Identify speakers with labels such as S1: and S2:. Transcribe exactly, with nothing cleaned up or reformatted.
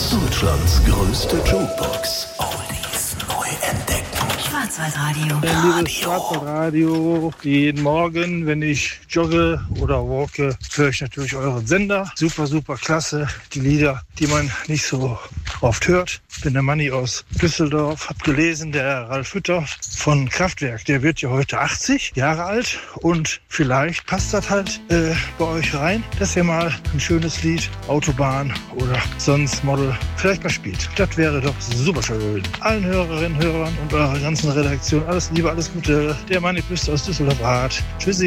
S1: Deutschlands größte Jukebox. Oldies neu entdecken.
S2: Schwarzwaldradio.
S3: Liebes Schwarzwaldradio, jeden Morgen, wenn ich jogge oder walke, höre ich natürlich euren Sender. Super, super klasse. Die Lieder, die man nicht so oft hört. Ich bin der Manni aus Düsseldorf, hab gelesen, der Ralf Hütter von Kraftwerk, der wird ja heute achtzig Jahre alt und vielleicht passt das halt äh, bei euch rein, dass ihr mal ein schönes Lied, Autobahn oder sonst Model, vielleicht mal spielt. Das wäre doch super schön. Allen Hörerinnen, Hörern und eurer ganzen Redaktion alles Liebe, alles Gute. Der Manni Büste aus Düsseldorf. Tschüssi.